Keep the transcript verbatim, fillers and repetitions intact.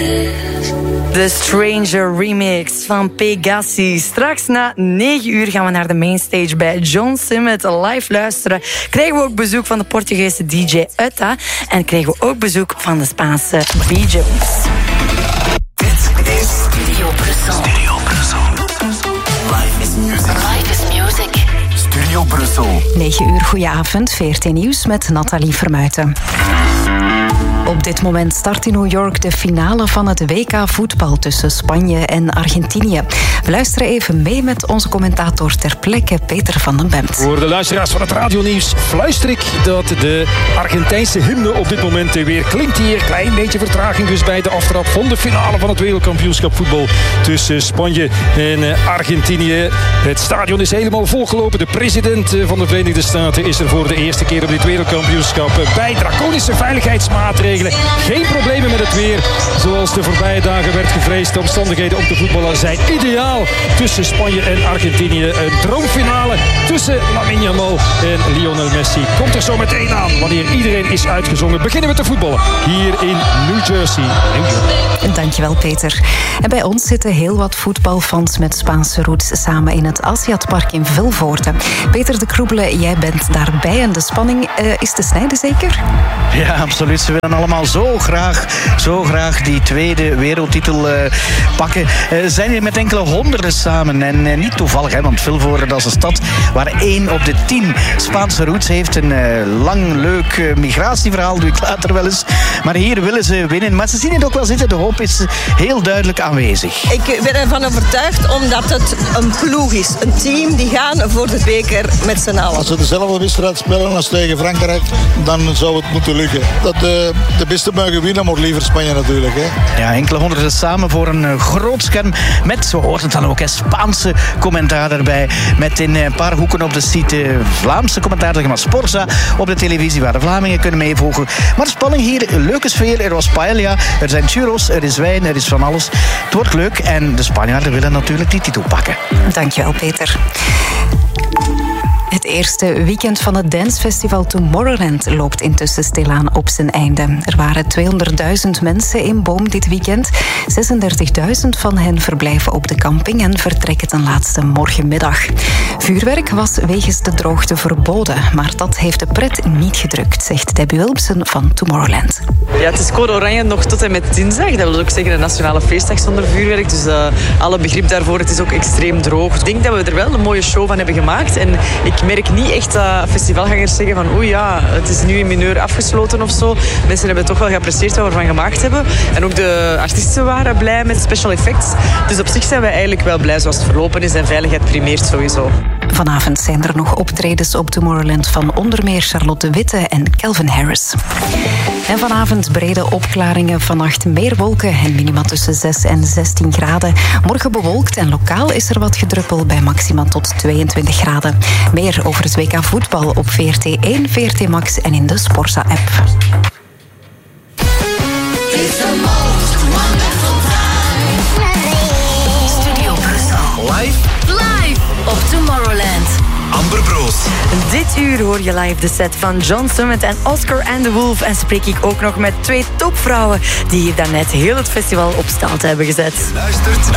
De Stranger remix van Pegasi. Straks na negen uur gaan we naar de mainstage bij John Summit live luisteren. Krijgen we ook bezoek van de Portugese D J Utta. En krijgen we ook bezoek van de Spaanse B-Jones. Dit is Studio Brussel. Studio Brussel. Life is music. Life is music. Studio Brussel. negen uur, goedenavond. V R T Nieuws met Nathalie Vermuijten. Op dit moment start in New York de finale van het W K voetbal tussen Spanje en Argentinië. We luisteren even mee met onze commentator ter plekke, Peter van den Bemt. Voor de luisteraars van het radionieuws fluister ik dat de Argentijnse hymne op dit moment weer klinkt hier. Klein beetje vertraging dus bij de aftrap van de finale van het wereldkampioenschap voetbal tussen Spanje en Argentinië. Het stadion is helemaal volgelopen. De president van de Verenigde Staten is er voor de eerste keer op dit wereldkampioenschap bij. Draconische veiligheidsmaatregelen. Geen problemen met het weer. Zoals de voorbije dagen werd gevreesd. De omstandigheden om te voetballen zijn ideaal tussen Spanje en Argentinië. Een droomfinale tussen Lamine Yamal en Lionel Messi. Komt er zo meteen aan wanneer iedereen is uitgezongen. Beginnen we te voetballen hier in New Jersey. New York. Dankjewel, Peter. En bij ons zitten heel wat voetbalfans met Spaanse roots samen in het Aziatpark in Vilvoorde. Peter de Kroebele, jij bent daarbij en de spanning uh, is te snijden, zeker? Ja, absoluut. Ze willen allemaal zo graag, zo graag die tweede wereldtitel uh, pakken. Uh, zijn hier met enkele honderden samen. En uh, niet toevallig, hè, want Vilvoorde, dat is een stad waar één op de tien Spaanse roots heeft. Een uh, lang, leuk uh, migratieverhaal, doe ik later wel eens. Maar hier willen ze winnen. Maar ze zien het ook wel zitten. De hoop is heel duidelijk aanwezig. Ik ben ervan overtuigd omdat het een ploeg is. Een team die gaan voor de beker met z'n allen. Als ze dezelfde wedstrijd spelen als tegen Frankrijk, dan zou het moeten lukken. Dat de, de beste mogen winnen, maar liever Spanje natuurlijk. Hè. Ja, enkele honderden samen voor een groot scherm. Met, zo hoort het dan ook, een Spaanse commentaar erbij. Met in een paar hoeken op de site Vlaamse commentaar, zeg maar Sporza, op de televisie waar de Vlamingen kunnen meevolgen. Maar de spanning hier, leuke sfeer. Er was paella, er zijn churros, er is wijn, er is van alles. Het wordt leuk en de Spanjaarden willen natuurlijk die titel pakken. Dankjewel, Peter. Het eerste weekend van het dancefestival Tomorrowland loopt intussen stilaan op zijn einde. Er waren tweehonderdduizend mensen in Boom dit weekend. zesendertigduizend van hen verblijven op de camping en vertrekken ten laatste morgenmiddag. Vuurwerk was wegens de droogte verboden, maar dat heeft de pret niet gedrukt, zegt Debbie Wilpsen van Tomorrowland. Ja, het is code oranje nog tot en met dinsdag. Dat wil ook zeggen een nationale feestdag zonder vuurwerk. Dus uh, alle begrip daarvoor, het is ook extreem droog. Ik denk dat we er wel een mooie show van hebben gemaakt. En ik merk niet echt dat festivalgangers zeggen van oei ja, het is nu in mineur afgesloten of zo. Mensen hebben toch wel geapprecieerd wat we ervan gemaakt hebben. En ook de artiesten waren blij met special effects. Dus op zich zijn wij eigenlijk wel blij zoals het verlopen is en veiligheid primeert sowieso. Vanavond zijn er nog optredens op Tomorrowland van onder meer Charlotte Witte en Calvin Harris. En vanavond brede opklaringen, vannacht meer wolken en minima tussen zes en zestien graden. Morgen bewolkt en lokaal is er wat gedruppel bij maxima tot tweeëntwintig graden. Meer over het W K voetbal op V R T één, V R T Max en in de Sporza-app. Studio Brussel. Live. Live op Tomorrowland. Amber Broos. Dit uur hoor je live de set van John Summit en Oscar and the Wolf. En spreek ik ook nog met twee topvrouwen die hier daarnet heel het festival op stelte hebben gezet. Luistert